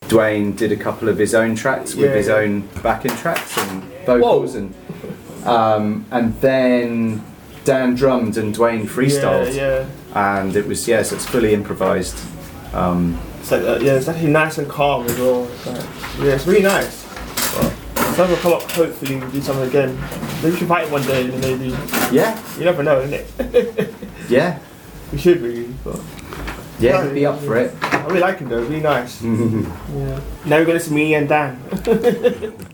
Dwayne did a couple of his own tracks with his own backing tracks and vocals, and then Dan drummed and Dwayne freestyled, and it was so it's fully improvised. It's like it's actually nice and calm as well. It's really nice. So we'll come up, hopefully we'll do something again. Maybe we should fight one day, maybe. Yeah. You never know, innit? Yeah. We should really, but... Yeah, we'd be up for it. I really like him though, really nice. Yeah. Now we're gonna see me and Dan.